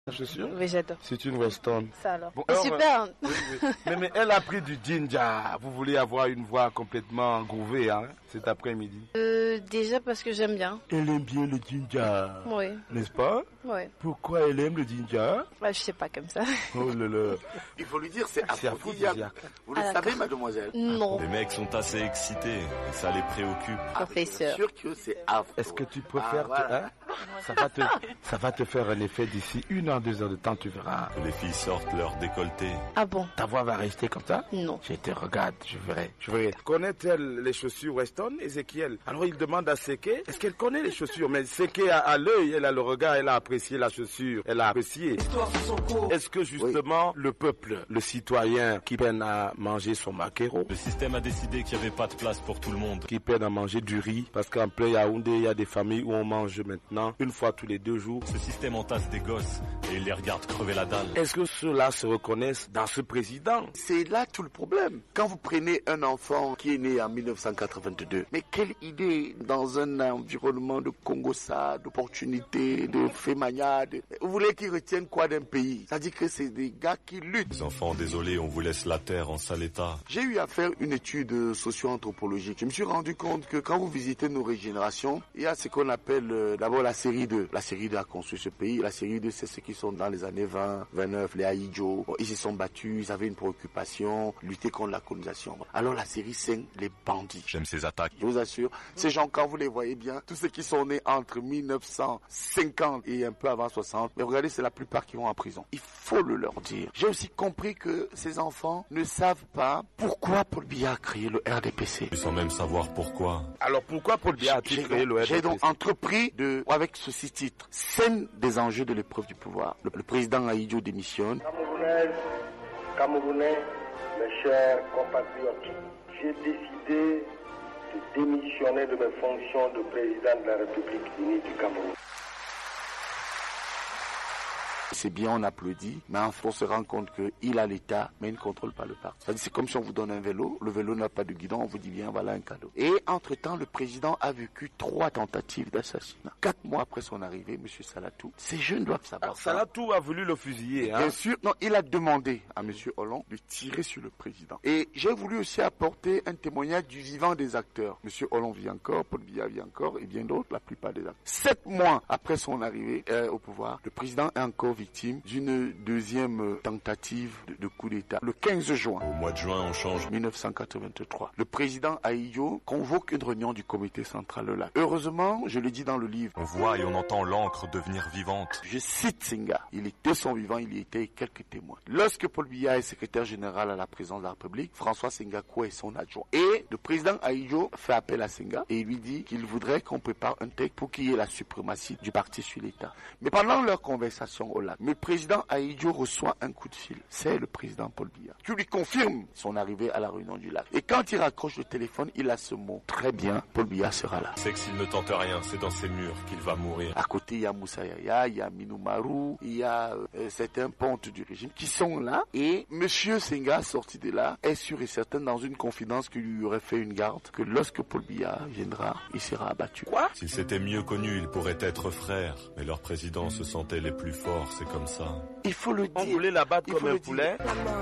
La chaussure? Oui, j'adore. C'est une Weston. Ça alors. Bon, super. Oui. Mais elle a pris du ginger. Vous voulez avoir une voix complètement groovée cet après-midi? Déjà parce que j'aime bien. Elle aime bien le ginger. Oui. N'est-ce pas? Oui. Pourquoi elle aime le ginger? Je sais pas comme ça. Oh là là. Il faut lui dire c'est aphrodisiaque. Vous le savez, mademoiselle? Non. Les mecs sont assez excités et ça les préoccupe. Professeur. Sûr que c'est afro. Est-ce que tu préfères ça va te faire un effet d'ici 1 heure, 2 heures de temps, tu verras. Que les filles sortent leur décolleté. Ah bon? Ta voix va rester comme ça? Non. Je te regarde, je verrai. Connaît-elle les chaussures Weston, Ézéchiel? Alors il demande à Séké, est-ce qu'elle connaît les chaussures? Mais Séké a l'œil, elle a le regard, elle a apprécié la chaussure, elle a apprécié. Est-ce que justement le peuple, le citoyen qui peine à manger son maquereau, Le système a décidé qu'il n'y avait pas de place pour tout le monde. qui peine à manger du riz, parce qu'en plein Yaoundé, il y a des familles où on mange maintenant 1 fois tous les 2 jours. Ce système entasse des gosses et il les regarde crever la dalle. Est-ce que ceux-là se reconnaissent dans ce président? C'est là tout le problème. Quand vous prenez un enfant qui est né en 1982, mais quelle idée dans un environnement de Congo-ça, d'opportunités, de fémaniade. Vous voulez qu'ils retiennent quoi d'un pays? Ça dit que c'est des gars qui luttent. Les enfants, désolés, on vous laisse la terre en sale état. J'ai eu à faire une étude socio-anthropologique. Je me suis rendu compte que quand vous visitez nos régénérations, il y a ce qu'on appelle d'abord la série 2. La série 2 a construit ce pays. La série 2, c'est ceux qui sont dans les années 20, 29, les Aïdjo. Ils se sont battus, ils avaient une préoccupation, lutter contre la colonisation. Alors la série 5, les bandits. J'aime ces attaques. Je vous assure, ces gens, quand vous les voyez bien, tous ceux qui sont nés entre 1950 et un peu avant 60, mais regardez, c'est la plupart qui vont en prison. Il faut le leur dire. J'ai aussi compris que ces enfants ne savent pas pourquoi Paul Biya a créé le RDPC. Sans même savoir pourquoi. Alors pourquoi Paul Biya a-t-il créé le RDPC? J'ai donc entrepris avec ceci titre, scène des enjeux de l'épreuve du pouvoir. Le président Aïdjo démissionne. Camerounais, mes chers compatriotes, j'ai décidé de démissionner de mes fonctions de président de la République unie du Cameroun. C'est bien, on applaudit, mais on se rend compte qu'il a l'État, mais il ne contrôle pas le parti. C'est comme si on vous donne un vélo, le vélo n'a pas de guidon, on vous dit bien, voilà un cadeau. Et entre-temps, le président a vécu 3 tentatives d'assassinat. 4 mois après son arrivée, M. Salatou, ces jeunes doivent savoir. Salatou a voulu le fusiller. Bien sûr, non, il a demandé à M. Hollande de tirer sur le président. Et j'ai voulu aussi apporter un témoignage du vivant des acteurs. M. Hollande vit encore, Paul Biya vit encore, et bien d'autres, la plupart des acteurs. 7 mois après son arrivée au pouvoir, le président est encore victime d'une deuxième tentative de coup d'État. Le 15 juin. Au mois de juin, on change. 1983. Le président Aïdjo convoque une réunion du comité central là. Heureusement, je le dis dans le livre. On voit et on entend l'encre devenir vivante. Je cite Senghor. Il était son vivant, il y était quelques témoins. Lorsque Paul Biya est secrétaire général à la présidence de la République, François Senghor est son adjoint. Et le président Aïdjo fait appel à Senghor et lui dit qu'il voudrait qu'on prépare un texte pour qu'il y ait la suprématie du parti sur l'État. Mais pendant leur conversation au lac, le président Aïdjo reçoit un coup de fil. C'est le président Paul Biya qui lui confirme son arrivée à la réunion du lac. Et quand il raccroche le téléphone, il a ce mot. Très bien, Paul Biya sera là. C'est que s'il ne tente rien, c'est dans ses murs qu'il va mourir. À côté, il y a Moussa Yaya, il y a Minou Marou, il y a certains pontes du régime qui sont là. Et Monsieur Senghor, sorti de là, est sûr et certain dans une confidence qu'il lui aurait fait une garde que lorsque Paul Biya viendra, il sera abattu. Quoi? S'ils s'étaient mieux connus, ils pourraient être frères. Mais leurs présidents se sentaient les plus forts, c'est comme ça. Il faut le dire. On voulait l'abattre comme un poulet.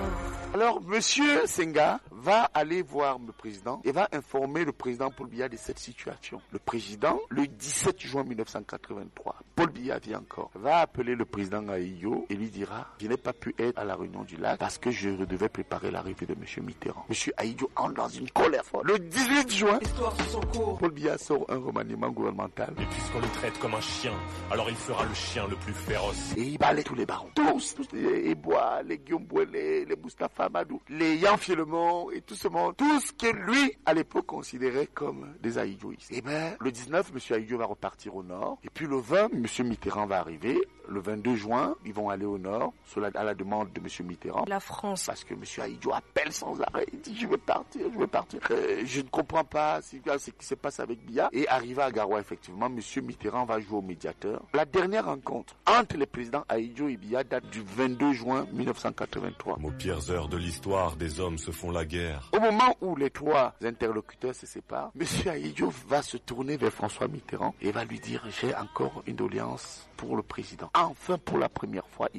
Alors, Monsieur Senghor va aller voir le président et va informer le président Paul Biya de cette situation. Le président, le 17 juin 1983, Paul Biya vient encore, va appeler le président Aïdjo et lui dira « Je n'ai pas pu être à la réunion du lac parce que je devais préparer l'arrivée de Monsieur Mitterrand. » Monsieur Aïdjo entre dans une colère forte. Le 18 juin, Paul Biya sort un remaniement gouvernemental. Et puisqu'on le traite comme un chien, alors il fera le chien le plus féroce. Et il balaye tous les barons. Tous les Ebois, les Guillaume Bouélé, les Moustapha Amadou, les Yan Filemon et tout ce monde. Tout ce que lui, à l'époque, considérait comme des Aïdjoïstes. Et ben, le 19, M. Aïdjo va repartir au nord. Et puis le 20, M. Mitterrand va arriver. Le 22 juin, ils vont aller au nord, à la demande de M. Mitterrand. La France. Parce que M. Aïdjo appelle sans arrêt. Il dit, je veux partir, je veux partir. Je ne comprends pas ce qui se passe avec Biya. Et arrivé à Garoua, effectivement, M. Mitterrand va jouer au médiateur. La dernière rencontre entre les présidents Aïdjo et Biya date du 22 juin 1983. Aux pires heures de l'histoire, des hommes se font la guerre. Au moment où les 3 interlocuteurs se séparent, M. Aïdjo va se tourner vers François Mitterrand et va lui dire, j'ai encore une doléance pour le président. enfin pour la première fois,